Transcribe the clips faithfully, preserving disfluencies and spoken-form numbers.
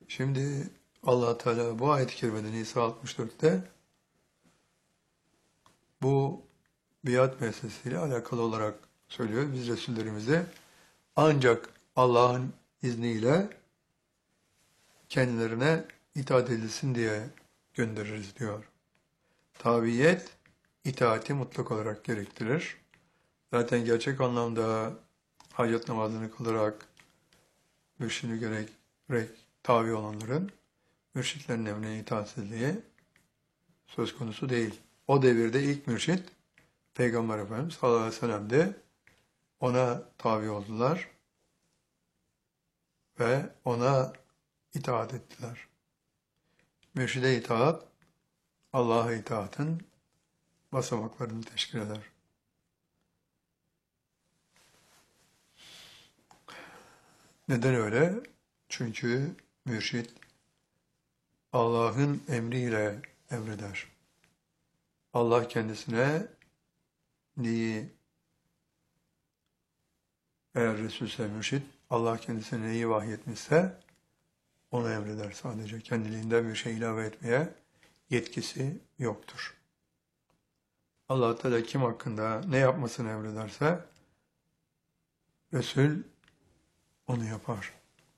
Şimdi Allah Teala bu ayet-i kerimede Nisa altmış dörtte bu biat meselesiyle alakalı olarak söylüyor. Biz Resullerimizi ancak Allah'ın izniyle kendilerine itaat edilsin diye göndeririz diyor. Tabiyet, itaati mutlak olarak gerektirir. Zaten gerçek anlamda hacet namazını kılarak mürşidini görerek tabi olanların mürşitlerin emrine itaatsizliği söz konusu değil. O devirde ilk mürşit Peygamber Efendimiz sallallahu aleyhi ve sellem'di. Ona tabi oldular ve ona itaat ettiler. Mürşide itaat, Allah'a itaatın basamaklarını teşkil eder. Neden öyle? Çünkü mürşid Allah'ın emriyle emreder. Allah kendisine neyi, eğer Resulse mürşid, Allah kendisine neyi vahyetmişse onu emreder sadece. Kendiliğinden bir şey ilave etmeye yetkisi yoktur. Allah Teala kim hakkında ne yapmasını emrederse Resul onu yapar.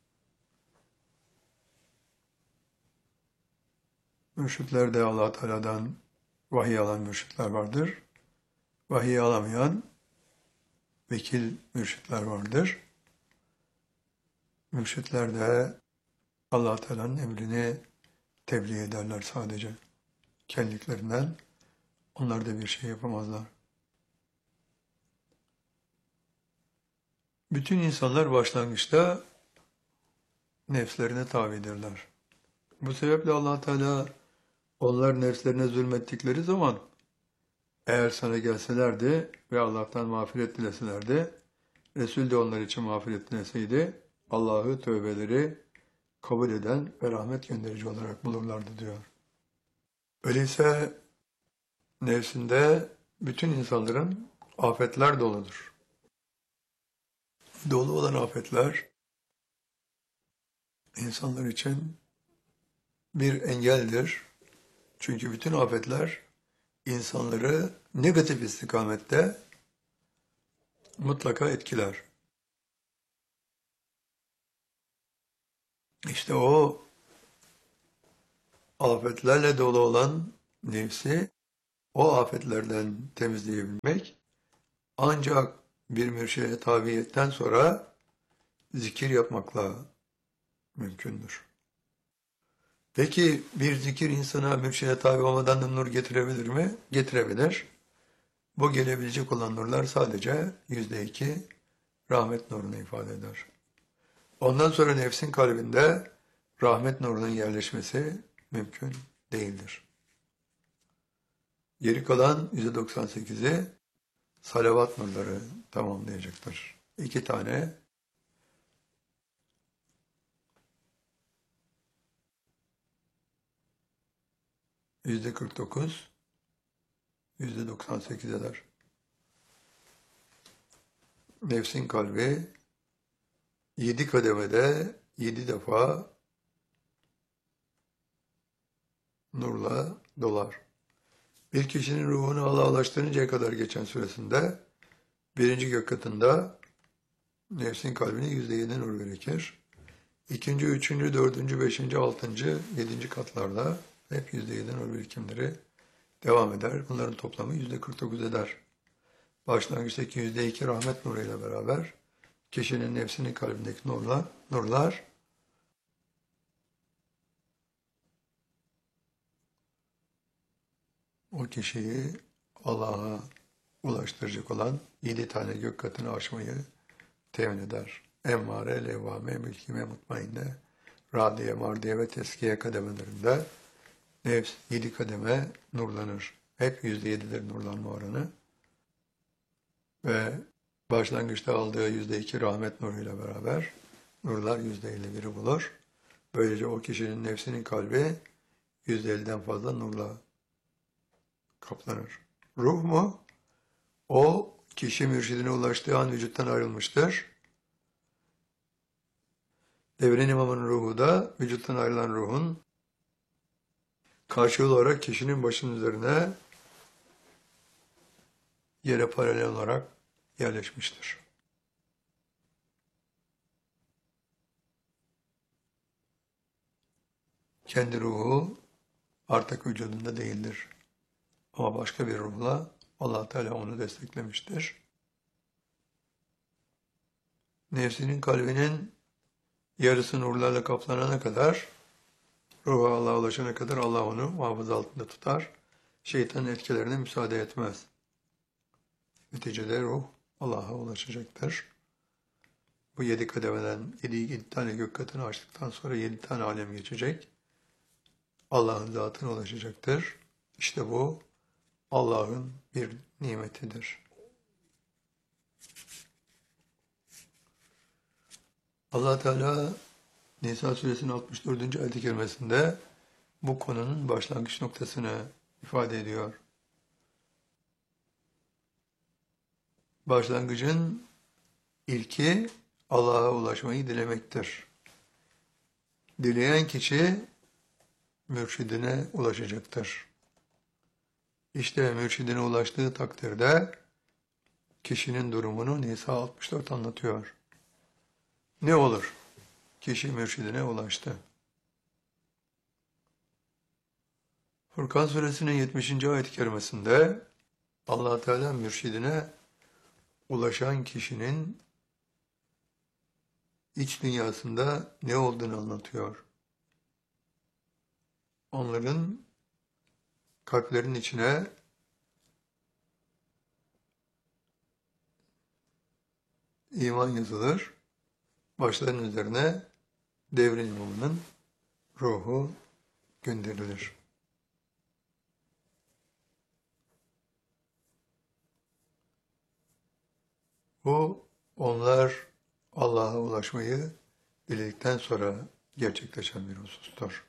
Mürşitlerde Allah Teala'dan vahiy alan mürşitler vardır. Vahiy alamayan vekil mürşitler vardır. Mürşitler de Allah Teala'nın emrini tebliğ ederler sadece. Kendiliklerinden onlar da bir şey yapamazlar. Bütün insanlar başlangıçta nefslerine tabidirler. Bu sebeple Allah Teala onlar nefslerine zulmettikleri zaman eğer sana gelselerdi ve Allah'tan mağfiret dileselerdi, Resul de onlar için mağfiret dileseydi, Allah'ı tövbeleri kabul eden ve rahmet gönderici olarak bulurlardı diyor. Öyleyse nefsinde bütün insanların afetler doludur. Dolu olan afetler insanlar için bir engeldir. Çünkü bütün afetler insanları negatif istikamette mutlaka etkiler. İşte o afetlerle dolu olan nefsi o afetlerden temizleyebilmek ancak bir mürşide tabiyetten sonra zikir yapmakla mümkündür. Peki bir zikir insana mürşide tabi olmadan da nur getirebilir mi? Getirebilir. Bu gelebilecek olan nurlar sadece yüzde iki rahmet nurunu ifade eder. Ondan sonra nefsin kalbinde rahmet nurunun yerleşmesi mümkün değildir. Geri kalan yüzde doksan sekizi salavat nurları tamamlayacaktır. İki tane yüzde kırk dokuz, yüzde doksan sekiz eder. Nefsin kalbi yedi kademede yedi defa nurla dolar. Bir kişinin ruhunu Allah'laştırıncaya kadar geçen süresinde birinci gök katında nefsin kalbine yüzde yedi nur birikir. İkinci, üçüncü, dördüncü, beşinci, altıncı, yedinci katlarda hep yüzde yedi nur birikimleri devam eder. Bunların toplamı yüzde kırk dokuz eder. Başlangıçtaki yüzde iki rahmet nuruyla beraber kişinin nefsinin kalbindeki nurlar, nurlar o kişiyi Allah'a ulaştıracak olan yedi tane gök katını aşmayı temin eder. Emmare, levvame, mülkime, mutmainne, radiye, mardiye ve teskiye kademelerinde nefs yedi kademe nurlanır. Hep yüzde yedidir nurlanma oranı. Ve başlangıçta aldığı yüzde iki rahmet nuruyla beraber nurlar yüzde elli biri bulur. Böylece o kişinin nefsinin kalbi yüzde elliden fazla nurla kaplanır. Ruh mu? O kişi mürşidine ulaştığı an vücuttan ayrılmıştır. Devrin imamın ruhu da vücuttan ayrılan ruhun karşılığı olarak kişinin başının üzerine yere paralel olarak yerleşmiştir. Kendi ruhu artık vücudunda değildir. Ama başka bir ruhla Allah Teala onu desteklemiştir. Nefsinin kalbinin yarısı nurlarla kaplanana kadar, ruhu Allah'a ulaşana kadar Allah onu muhafaza altında tutar. Şeytanın etkilerine müsaade etmez. Neticede ruh Allah'a ulaşacaktır. Bu yedi kademeden yedi, yedi tane gök katını açtıktan sonra yedi tane alem geçecek. Allah'ın zatına ulaşacaktır. İşte bu Allah'ın bir nimetidir. Allah Teala Nisa suresinin altmış dördüncü ayet-i kerimesinde bu konunun başlangıç noktasını ifade ediyor. Başlangıcın ilki Allah'a ulaşmayı dilemektir. Dileyen kişi mürşidine ulaşacaktır. İşte mürşidine ulaştığı takdirde kişinin durumunu Nisa altmış dört anlatıyor. Ne olur? Kişi mürşidine ulaştı. Furkan suresinin yetmişinci ayet-i kerimesinde Allah Teala mürşidine ulaşan kişinin iç dünyasında ne olduğunu anlatıyor. Onların kalplerin içine iman yazılır, başların üzerine devrin imamının ruhu gönderilir. Bu onlar Allah'a ulaşmayı diledikten sonra gerçekleşen bir husustur.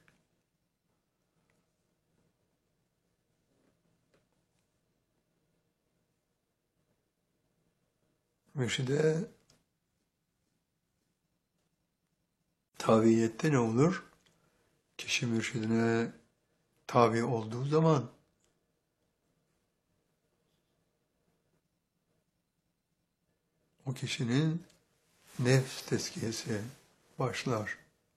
Mürşide tabiyette ne olur? Kişi mürşidine tabi olduğu zaman o kişinin nefs tezkiyesi başlar.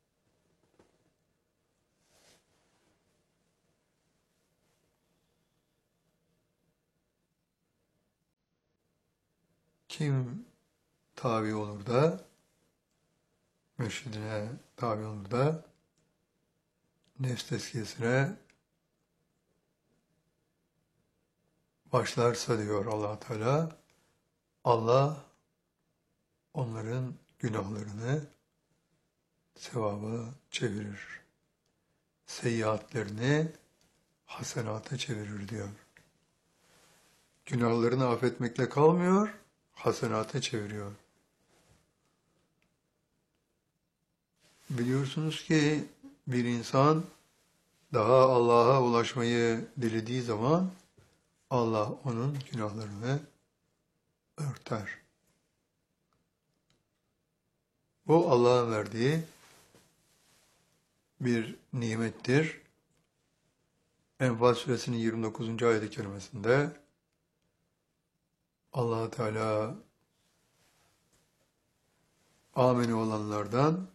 Kim tabi olur da, mürşidine tabi olur da, nefs tezkiyesine başlarsa diyor Allah Teala, Allah onların günahlarını sevaba çevirir. Seyyiatlerini hasenata çevirir diyor. Günahlarını affetmekle kalmıyor, hasenata çeviriyor. Biliyorsunuz ki bir insan daha Allah'a ulaşmayı dilediği zaman Allah onun günahlarını örter. Bu Allah'ın verdiği bir nimettir. Enfal suresinin yirmi dokuzuncu ayet-i kerimesinde Allah Teala ameni olanlardan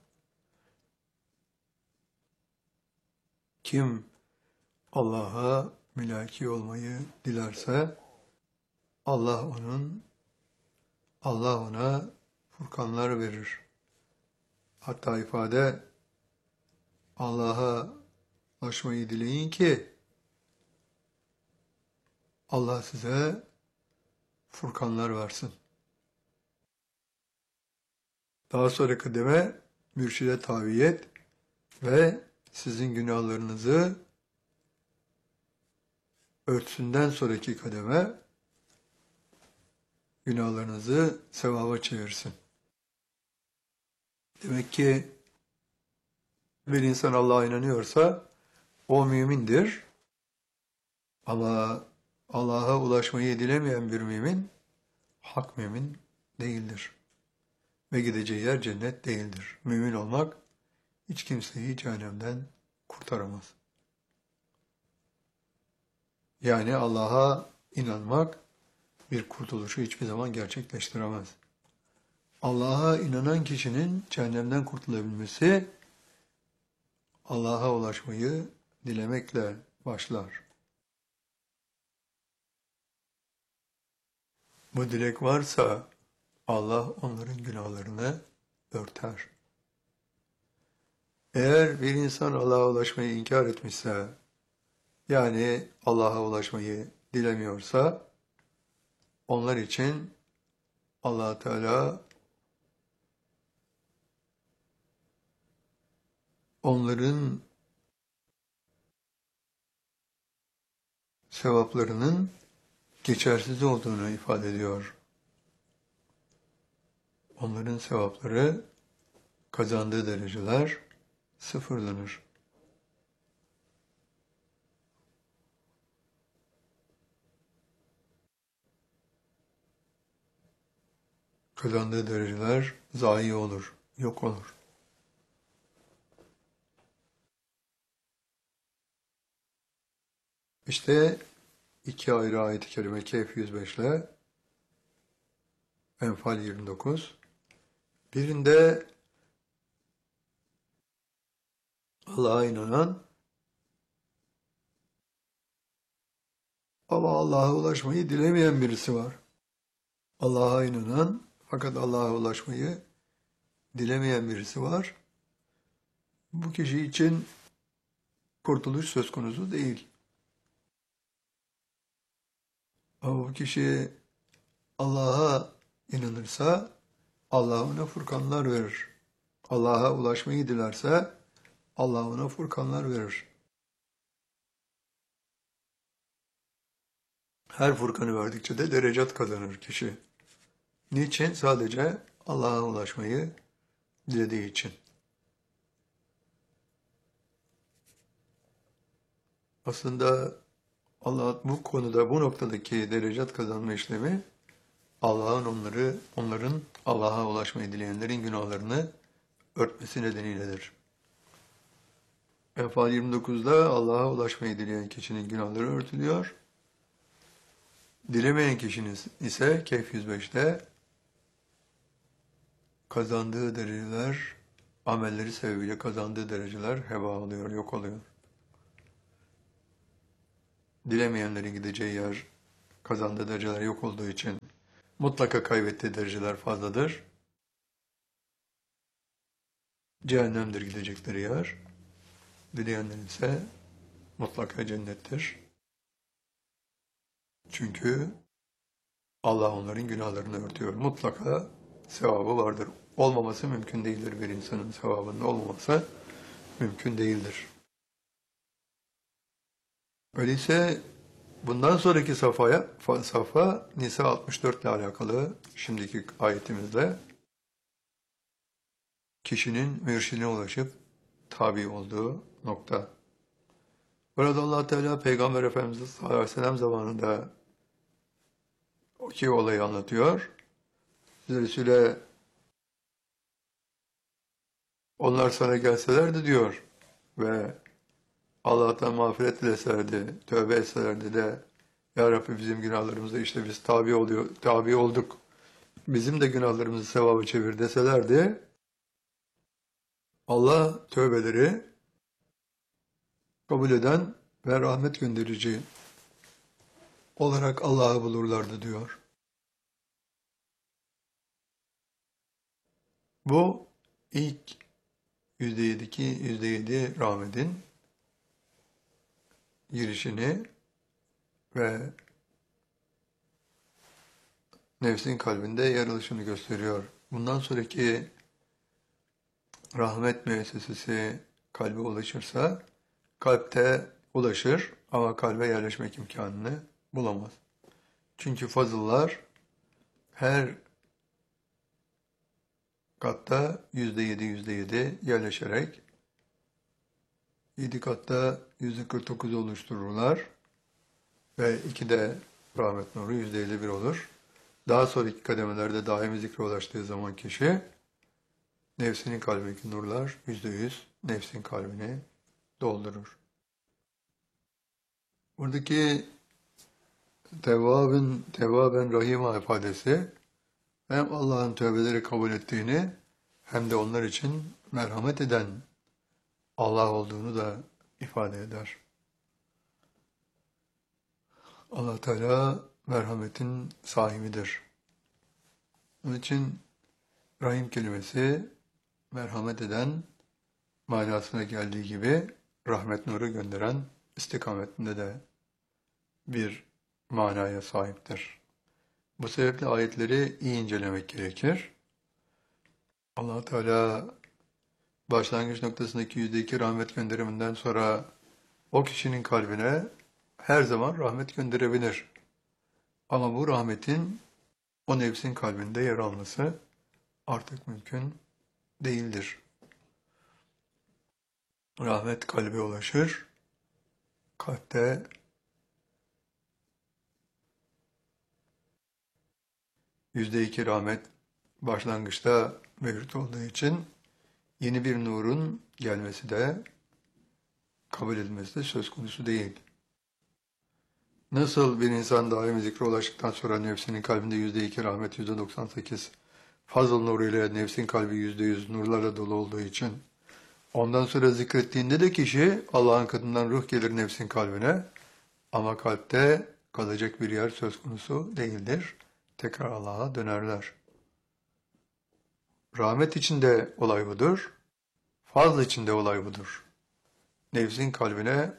kim Allah'a mülaki olmayı dilerse Allah onun Allah ona furkanlar verir. Hatta ifade Allah'a ulaşmayı dileyin ki Allah size furkanlar versin. Daha sonra kademe mürşide tabiyet ve sizin günahlarınızı örtsünden sonraki kademe günahlarınızı sevaba çevirsin. Demek ki bir insan Allah'a inanıyorsa o mümindir. Ama Allah'a ulaşmayı dilemeyen bir mümin hak mümin değildir. Ve gideceği yer cennet değildir. Mümin olmak hiç kimseyi cehennemden kurtaramaz. Yani Allah'a inanmak bir kurtuluşu hiçbir zaman gerçekleştiremez. Allah'a inanan kişinin cehennemden kurtulabilmesi, Allah'a ulaşmayı dilemekle başlar. Bu dilek varsa Allah onların günahlarını örter. Eğer bir insan Allah'a ulaşmayı inkar etmişse, yani Allah'a ulaşmayı dilemiyorsa, onlar için Allah Teala onların sevaplarının geçersiz olduğunu ifade ediyor. Onların sevapları, kazandığı dereceler sıfırlanır. Kazandığı dereceler zayi olur, yok olur. İşte iki ayrı ayet-i kerime Kehf yüz beş ile Enfal yirmi dokuz. Birinde Allah'a inanan ama Allah'a ulaşmayı dilemeyen birisi var. Allah'a inanan fakat Allah'a ulaşmayı dilemeyen birisi var. Bu kişi için kurtuluş söz konusu değil. Ama bu kişi Allah'a inanırsa Allah ona furkanlar verir. Allah'a ulaşmayı dilerse Allah ona furkanlar verir. Her furkanı verdikçe de derecat kazanır kişi. Niçin? Sadece Allah'a ulaşmayı dilediği için. Aslında Allah bu konuda, bu noktadaki derecat kazanma işlemi Allah'ın onları, onların Allah'a ulaşmayı dileyenlerin günahlarını örtmesi nedeniyledir. Enfal yirmi dokuzda Allah'a ulaşmayı dileyen kişinin günahları örtülüyor. Dilemeyen kişinin ise Kehf yüz beşte kazandığı dereceler, amelleri sebebiyle kazandığı dereceler heba oluyor, yok oluyor. Dilemeyenlerin gideceği yer, kazandığı dereceler yok olduğu için mutlaka kaybettiği dereceler fazladır. Cehennemdir gidecekleri yer. Dileyenlerin ise mutlaka cennettir. Çünkü Allah onların günahlarını örtüyor. Mutlaka sevabı vardır. Olmaması mümkün değildir. Bir insanın sevabının olmaması mümkün değildir. Öyleyse bundan sonraki safhaya, safha Nisa altmış dört ile alakalı şimdiki ayetimizde kişinin mürşidine ulaşıp tabi olduğu nokta. Burada Allah Teala Peygamber Efendimiz sallallahu aleyhi ve sellem zamanında o iki olayı anlatıyor. Resul'e onlar sana gelselerdi diyor ve Allah'tan mağfiret dileselerdi, tövbe etselerdi de Ya Rabbi bizim günahlarımıza işte biz tabi oluyor, tabi olduk. Bizim de günahlarımızı sevaba çevir deselerdi Allah tövbeleri kabul eden ve rahmet gönderici olarak Allah'ı bulurlardı diyor. Bu ilk yüzde yediki yüzde yedi rahmetin girişini ve nefsin kalbinde yarılışını gösteriyor. Bundan sonraki rahmet müessesesi kalbe ulaşırsa kalpte ulaşır ama kalbe yerleşmek imkanını bulamaz. Çünkü fazıllar her katta yüzde yedi yüzde yedi yerleşerek yedi katta yüzde kırk dokuz oluştururlar ve iki de rahmet nuru yüzde elli bir olur. Daha sonraki kademelerde daimi zikre ulaştığı zaman kişi Nefsinin kalbindeki nurlar yüzde yüz nefsin kalbini doldurur. Buradaki tevvabın, tevvaben rahima ifadesi hem Allah'ın tövbeleri kabul ettiğini hem de onlar için merhamet eden Allah olduğunu da ifade eder. Allah Teala merhametin sahibidir. Onun için rahim kelimesi merhamet eden manasına geldiği gibi rahmet nuru gönderen istikametinde de bir manaya sahiptir. Bu sebeple ayetleri iyi incelemek gerekir. Allah Teala başlangıç noktasındaki yüzde iki rahmet gönderiminden sonra o kişinin kalbine her zaman rahmet gönderebilir. Ama bu rahmetin o nefsin kalbinde yer alması artık mümkün değildir. Rahmet kalbe ulaşır, kalpte yüzde iki rahmet başlangıçta mevcut olduğu için yeni bir nurun gelmesi de kabul edilmesi de söz konusu değil. Nasıl bir insan daimi zikre ulaştıktan sonra nefsinin kalbinde yüzde iki rahmet, yüzde doksan sekiz fazıl nuru ile nefsin kalbi yüzde yüz nurlarla dolu olduğu için ondan sonra zikrettiğinde de kişi Allah'ın katından ruh gelir nefsin kalbine ama kalpte kalacak bir yer söz konusu değildir. Tekrar Allah'a dönerler. Rahmet içinde olay budur. Fazl içinde olay budur. Nefsin kalbine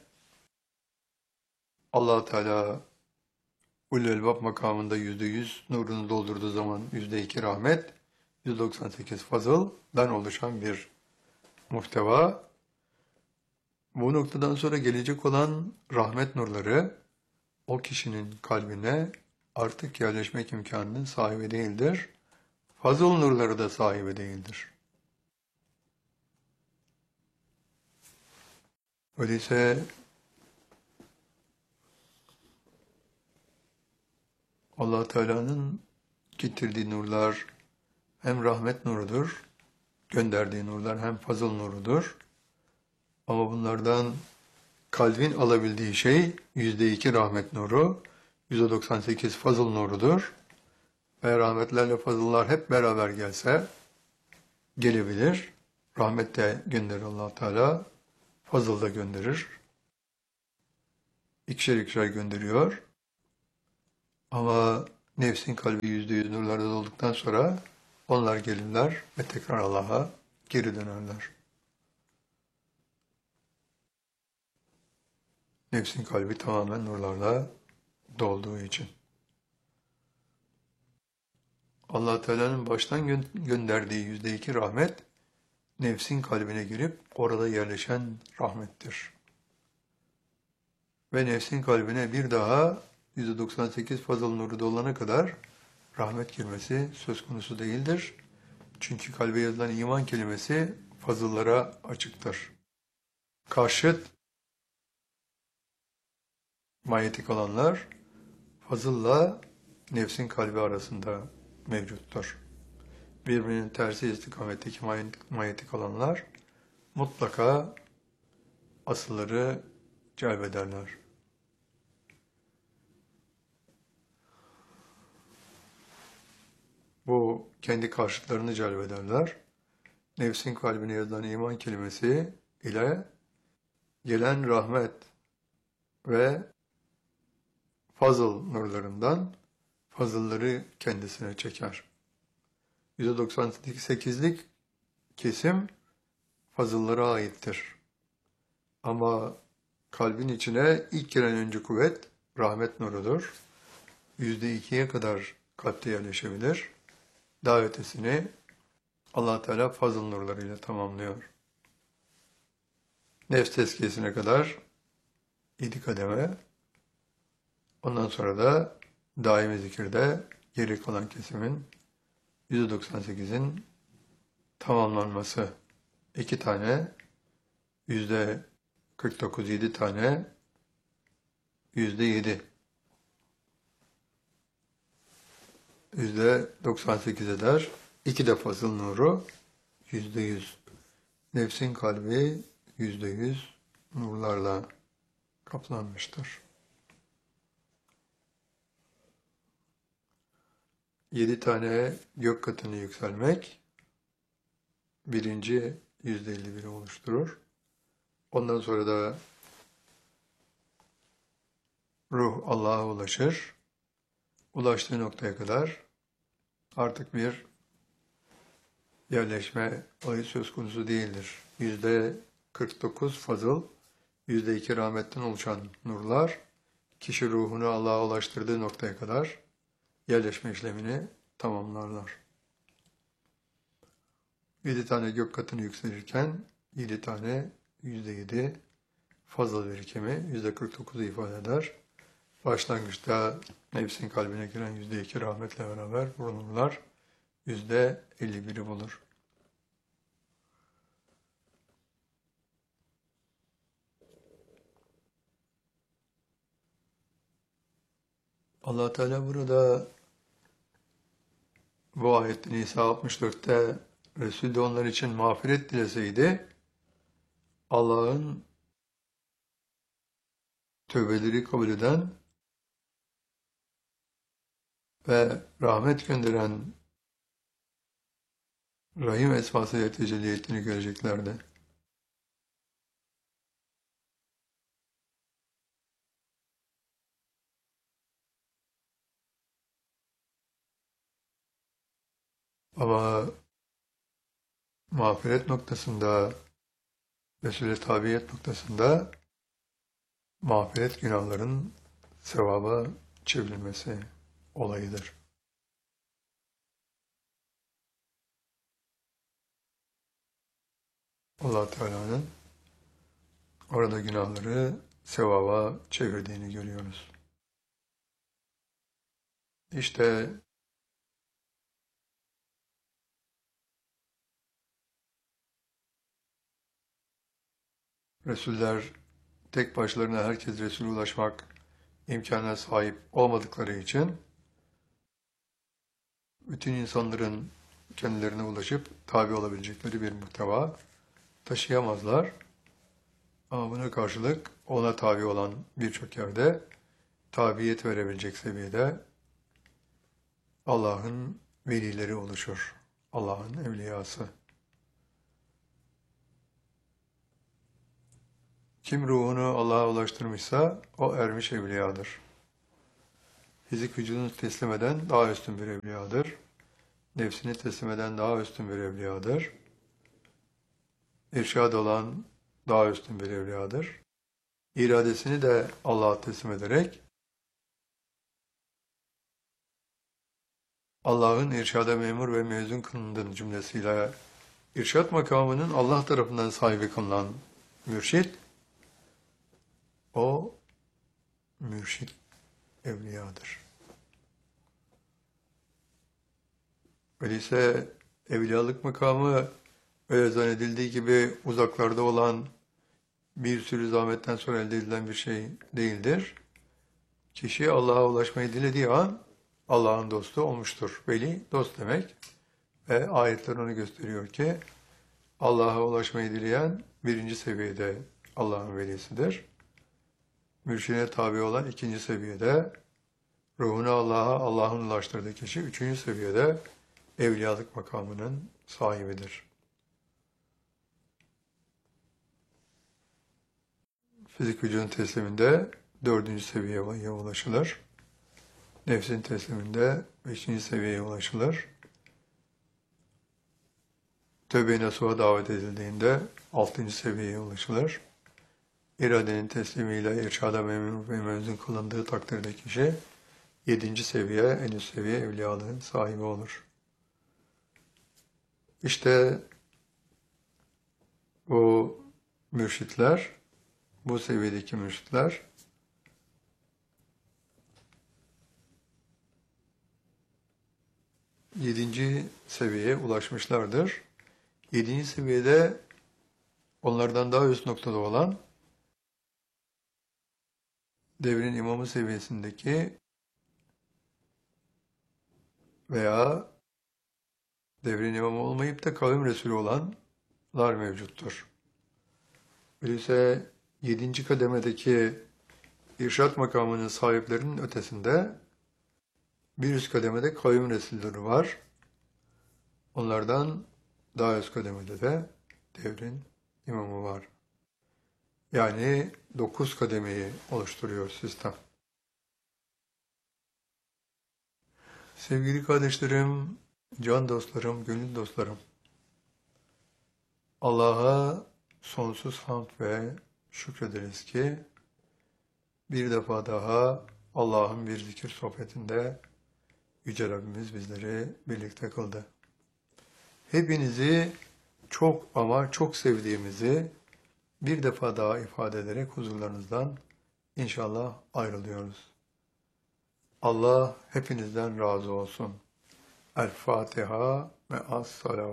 Allah Teala Ulul Elbab makamında yüzde yüz nurunu doldurduğu zaman yüzde iki rahmet, yüz doksan sekiz fazıldan oluşan bir muhteva. Bu noktadan sonra gelecek olan rahmet nurları o kişinin kalbine artık yerleşmek imkanının sahibi değildir. Fazıl nurları da sahibi değildir. Öyleyse Allah Teala'nın getirdiği nurlar hem rahmet nurudur, gönderdiği nurlar hem fazıl nurudur. Ama bunlardan kalbin alabildiği şey yüzde iki rahmet nuru, yüzde doksan sekiz fazıl nurudur. Ve rahmetlerle fazıllar hep beraber gelse gelebilir. Rahmet de gönderir Allah Teala, fazıl da gönderir. İkişer ikişer gönderiyor. Ama nefsin kalbi yüzde yüz nurlarda dolduktan sonra onlar gelirler ve tekrar Allah'a geri dönerler. Nefsin kalbi tamamen nurlarla dolduğu için. Allah Teala'nın baştan gö gönderdiği yüzde iki rahmet, nefsin kalbine girip orada yerleşen rahmettir. Ve nefsin kalbine bir daha yüzde doksan sekiz fazıl nuru dolana kadar rahmet girmesi söz konusu değildir. Çünkü kalbe yazılan iman kelimesi fazıllara açıktır. Karşıt manyetik alanlar fazılla nefsin kalbi arasında mevcuttur. Birbirinin tersi istikametteki manyetik alanlar mutlaka asılları celbederler. Bu kendi karşıtlarını celbederler. Nefsin kalbine yazılan iman kelimesi ile gelen rahmet ve fazıl nurlarından fazılları kendisine çeker. yüzde doksan sekizlik kesim fazıllara aittir. Ama kalbin içine ilk giren öncü kuvvet rahmet nurudur. yüzde ikiye kadar kalpte yerleşebilir. Daha ötesini Allah Teala fazıl nurlarıyla tamamlıyor. Nefs tezkiyesine kadar yedi kademe. Ondan sonra da daimi zikirde geri kalan kesimin yüzde doksan sekizin tamamlanması. iki tane, yüzde kırk dokuz, yedi tane, yüzde yedi. yüzde doksan sekiz eder. iki de fazıl nuru, yüzde yüz. Nefsin kalbi yüzde yüz nurlarla kaplanmıştır. Yedi tane gök katını yükselmek birinci yüzde elli biri oluşturur. Ondan sonra da ruh Allah'a ulaşır. Ulaştığı noktaya kadar artık bir yerleşme olayı söz konusu değildir. Yüzde kırk dokuz fazıl, yüzde iki rahmetten oluşan nurlar, kişi ruhunu Allah'a ulaştırdığı noktaya kadar yerleşme işlemini tamamlarlar. Yedi tane gök katını yükselirken, yedi tane yüzde yedi fazıl birikimi yüzde kırk dokuzu ifade eder. Başlangıçta nefsin kalbine giren yüzde iki rahmetle beraber bu nurlar yüzde elli biri bulur. Allah Teala burada bu ayette Nisa altmış dörtte Resul de onlar için mağfiret dileseydi Allah'ın tövbeleri kabul eden ve rahmet gönderen Rahim esmasıyla tecelli ettiğini göreceklerdi. Ama mağfiret noktasında, Resul'e tabiyet noktasında mağfiret günahların sevaba çevrilmesi olayıdır. Allah Teala'nın orada günahları sevaba çevirdiğini görüyoruz. İşte Resuller tek başlarına herkes Resul'e ulaşmak imkanına sahip olmadıkları için bütün insanların kendilerine ulaşıp tabi olabilecekleri bir muhteva taşıyamazlar. Ama buna karşılık ona tabi olan birçok yerde tabiyet verebilecek seviyede Allah'ın velileri oluşur. Allah'ın evliyası. Kim ruhunu Allah'a ulaştırmışsa o ermiş evliyadır. Fizik vücudunu teslim eden daha üstün bir evliyadır. Nefsini teslim eden daha üstün bir evliyadır. İrşad olan daha üstün bir evliyadır. İradesini de Allah'a teslim ederek Allah'ın irşada memur ve mezun kılındığı cümlesiyle irşat makamının Allah tarafından sahibi kılınan mürşit, o mürşit evliyadır. Öyleyse evliyalık makamı öyle zannedildiği gibi uzaklarda olan bir sürü zahmetten sonra elde edilen bir şey değildir. Kişi Allah'a ulaşmayı dilediği an Allah'ın dostu olmuştur. Veli dost demek. Ve ayetler onu gösteriyor ki Allah'a ulaşmayı dileyen birinci seviyede Allah'ın velisidir. Mürşide tabi olan ikinci seviyede, ruhunu Allah'a Allah'ın ulaştırdığı kişi üçüncü seviyede evliyalık makamının sahibidir. Fizik vücudun tesliminde dördüncü seviyeye ulaşılır. Nefsin tesliminde beşinci seviyeye ulaşılır. Tövbe-i nasuha davet edildiğinde altıncı seviyeye ulaşılır. İradenin teslimiyle irşada memnun ve mezun kılındığı takdirde kişi yedinci seviye, en üst seviye evliyalığın sahibi olur. İşte bu mürşitler, bu seviyedeki mürşitler yedinci seviyeye ulaşmışlardır. Yedinci seviyede onlardan daha üst noktada olan devrin imamı seviyesindeki veya devrin imamı olmayıp da kavim Resulü olanlar mevcuttur. Öyleyse yedinci kademedeki irşat makamının sahiplerinin ötesinde bir üst kademede kavim Resulleri var. Onlardan daha üst kademede de devrin imamı var. Yani dokuz kademeyi oluşturuyor sistem. Sevgili kardeşlerim, can dostlarım, gönül dostlarım, Allah'a sonsuz hamd ve şükrederiz ki bir defa daha Allah'ın bir zikir sohbetinde Yüce Rabbimiz bizleri birlikte kıldı. Hepinizi çok ama çok sevdiğimizi bir defa daha ifade ederek huzurlarınızdan inşallah ayrılıyoruz. Allah hepinizden razı olsun. El Fatiha ve as-salavat.